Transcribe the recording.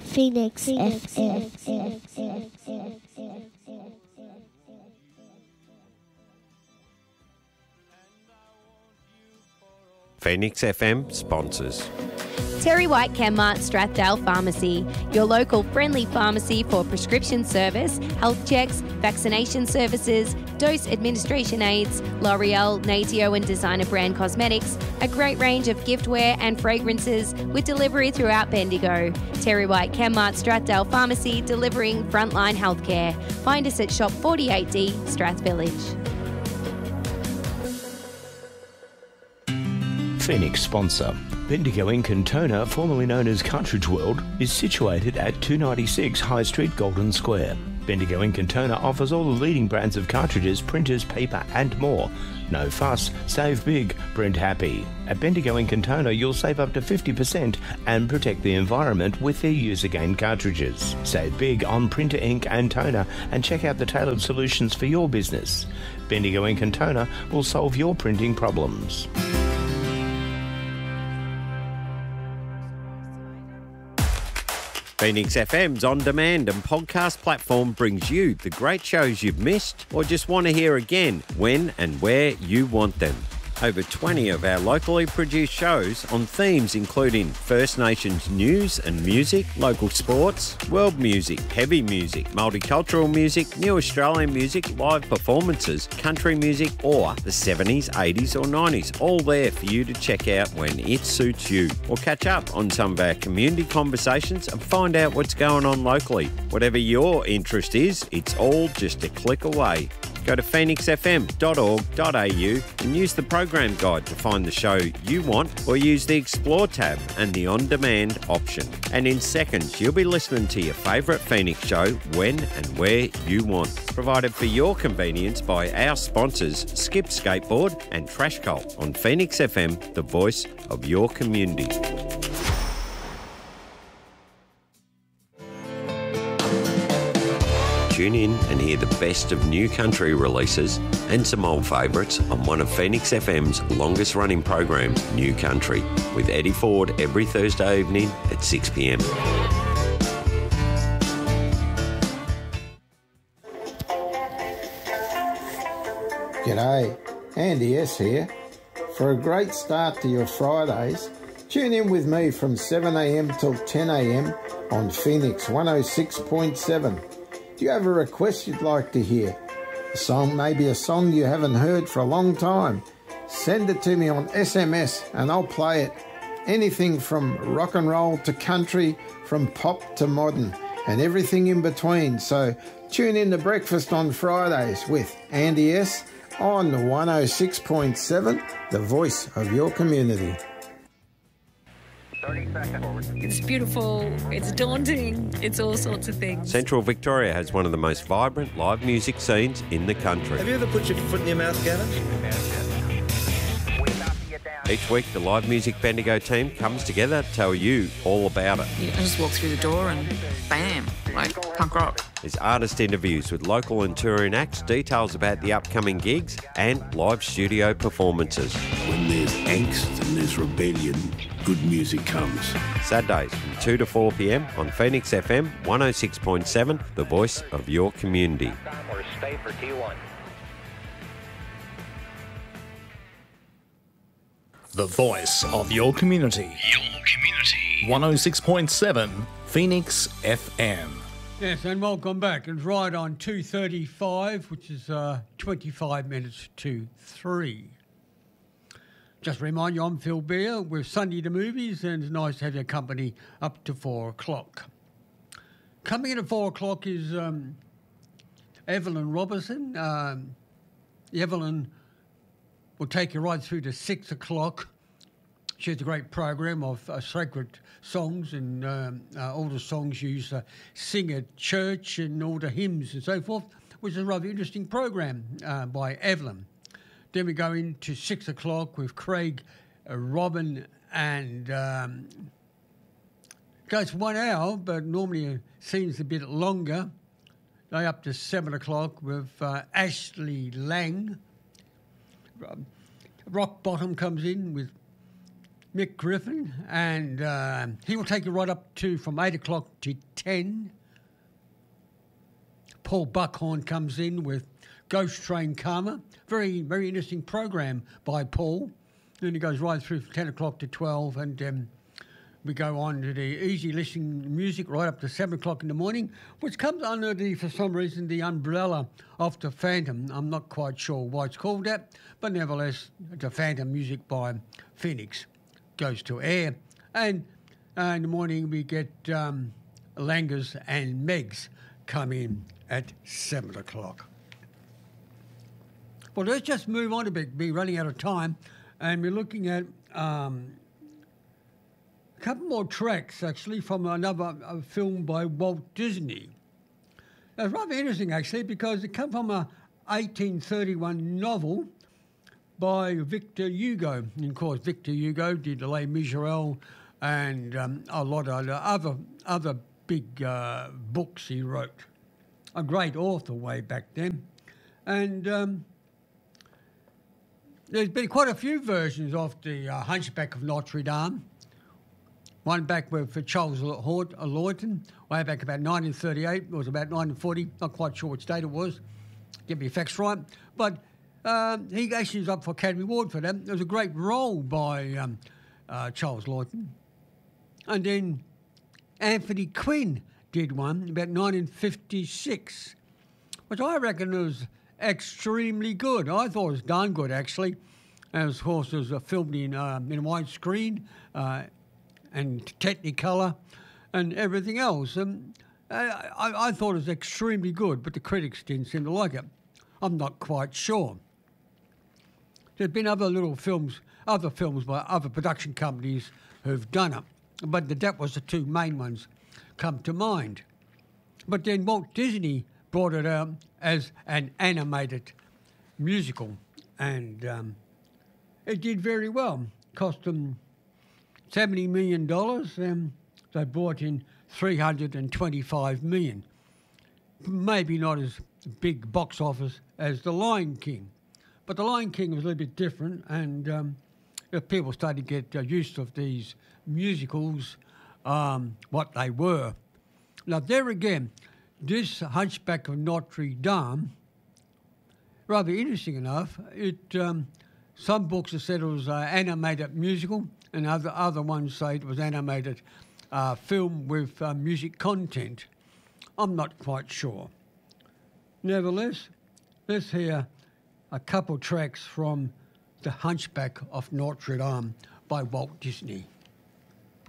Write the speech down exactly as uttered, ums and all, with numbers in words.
Phoenix, Phoenix F M. Phoenix F M sponsors. Terry White Chemmart Strathdale Pharmacy, your local friendly pharmacy for prescription service, health checks, vaccination services, dose administration aids, L'Oreal, Natio and designer brand cosmetics, a great range of giftware and fragrances with delivery throughout Bendigo. Terry White Chemmart Strathdale Pharmacy, delivering frontline healthcare. Find us at Shop forty-eight D, Strath Village. Phoenix sponsor. Bendigo Ink and Toner, formerly known as Cartridge World, is situated at two ninety-six High Street, Golden Square. Bendigo Ink and Toner offers all the leading brands of cartridges, printers, paper and more. No fuss, save big, print happy. At Bendigo Ink and Toner you'll save up to fifty percent and protect the environment with their Use Again cartridges. Save big on printer ink and toner and check out the tailored solutions for your business. Bendigo Ink and Toner will solve your printing problems. Phoenix F M's on-demand and podcast platform brings you the great shows you've missed or just want to hear again when and where you want them. Over twenty of our locally produced shows on themes including First Nations news and music, local sports, world music, heavy music, multicultural music, new Australian music, live performances, country music or the seventies, eighties or nineties, all there for you to check out when it suits you. Or catch up on some of our community conversations and find out what's going on locally. Whatever your interest is, it's all just a click away. Go to phoenix f m dot org dot a u and use the program guide to find the show you want, or use the Explore tab and the On-Demand option. And in seconds, you'll be listening to your favourite Phoenix show when and where you want. Provided for your convenience by our sponsors, Skip Skateboard and Trash Cult on Phoenix F M, the voice of your community. Tune in and hear the best of new country releases and some old favourites on one of Phoenix F M's longest running programs, New Country, with Eddie Ford every Thursday evening at six p m. G'day, Andy S here. For a great start to your Fridays, tune in with me from seven a m till ten a m on Phoenix one oh six point seven. Do you have a request you'd like to hear? A song, maybe a song you haven't heard for a long time? Send it to me on S M S and I'll play it. Anything from rock and roll to country, from pop to modern, and everything in between. So tune in to Breakfast on Fridays with Andy S on one oh six point seven, the voice of your community. It's beautiful, it's daunting, it's all sorts of things. Central Victoria has one of the most vibrant live music scenes in the country. Have you ever put your foot in your mouth, Gavin? Each week, the Live Music Bendigo team comes together to tell you all about it. You just walk through the door and bam, like punk rock. There's artist interviews with local and touring acts, details about the upcoming gigs and live studio performances. When there's angst and there's rebellion, good music comes. Saturdays from two to four p m on Phoenix F M one oh six point seven, the voice of your community. Or stay for T one. The voice of your community. Your community. one oh six point seven Phoenix F M. Yes, and welcome back. It's right on two thirty-five, which is uh, twenty-five minutes to three. Just remind you, I'm Phil Beer. We're Sunday to Movies, and it's nice to have your company up to four o'clock. Coming in at four o'clock is um, Evelyn Robertson. Um, Evelyn will take you right through to six o'clock. She has a great program of uh, sacred songs and um, uh, all the songs you used to sing at church and all the hymns and so forth, which is a rather interesting program uh, by Evelyn. Then we go into six o'clock with Craig, uh, Robin, and um, goes for one hour, but normally it seems a bit longer. They up to seven o'clock with uh, Ashley Lang. Rock Bottom comes in with Mick Griffin, and uh, he will take you right up to from eight o'clock to ten. Paul Buckhorn comes in with Ghost Train Karma. Very, very interesting program by Paul. Then he goes right through from ten o'clock to twelve, and um, we go on to the easy listening music right up to seven o'clock in the morning, which comes under the, for some reason, the umbrella of the Phantom. I'm not quite sure why it's called that, but nevertheless, the Phantom music by Phoenix goes to air. And uh, in the morning, we get um, Langers and Megs come in at seven o'clock. Well, let's just move on a bit. We're running out of time, and we're looking at um, a couple more tracks, actually, from another uh, film by Walt Disney. It's rather interesting, actually, because it comes from a eighteen thirty-one novel by Victor Hugo. And, of course, Victor Hugo did Les Miserables and um, a lot of other, other big uh, books he wrote. A great author way back then. And um, there's been quite a few versions of the uh, Hunchback of Notre Dame. One back with for Charles Laughton, way back about nineteen thirty-eight. It was about nineteen forty. Not quite sure which date it was. Get me the facts right. But um, he actually was up for Academy Award for that. It was a great role by um, uh, Charles Laughton. And then Anthony Quinn did one about nineteen fifty-six, which I reckon was extremely good. I thought it was darn good, actually. And of course, it was uh, filmed in, uh, in widescreen uh, and Technicolor and everything else. Um, I, I, I thought it was extremely good, but the critics didn't seem to like it. I'm not quite sure. There's been other little films, other films by other production companies who've done it, but that was the two main ones come to mind. But then Walt Disney brought it out as an animated musical, and um, it did very well. Cost them seventy million dollars, and they brought in three hundred twenty-five million dollars. Maybe not as big box office as The Lion King, but The Lion King was a little bit different, and um, people started to get uh, used of these musicals, um, what they were. Now, there again, this Hunchback of Notre Dame, rather interesting enough, it um, some books have said it was an animated musical, and other, other ones say it was animated uh, film with uh, music content. I'm not quite sure. Nevertheless, let's hear a couple tracks from The Hunchback of Notre Dame by Walt Disney.